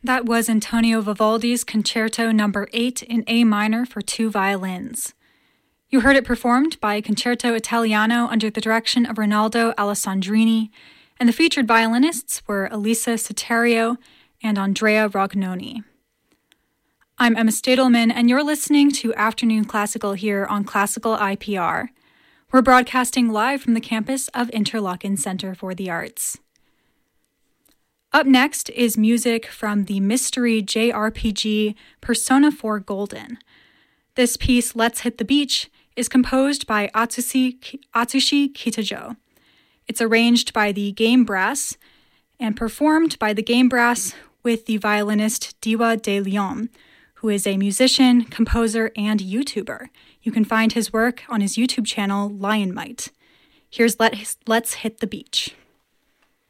That was Antonio Vivaldi's Concerto No. 8 in A minor for two violins. You heard it performed by Concerto Italiano under the direction of Rinaldo Alessandrini, and the featured violinists were Elisa Soterio and Andrea Rognoni. I'm Emma Stadelman, and you're listening to Afternoon Classical here on Classical IPR. We're broadcasting live from the campus of Interlochen Center for the Arts. Up next is music from the mystery JRPG Persona 4 Golden. This piece, Let's Hit the Beach, is composed by Atsushi Kitajo. It's arranged by the Game Brass and performed by the Game Brass with the violinist Diwa de Leon, who is a musician, composer, and YouTuber. You can find his work on his YouTube channel, Lionmite. Here's Let's Hit the Beach.